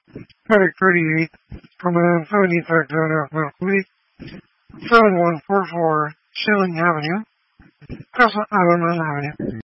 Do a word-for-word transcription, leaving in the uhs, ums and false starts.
Paddock thirty-eight, Command seventy-six North Moody, seven one four four Schilling Avenue, Crescent Island Avenue.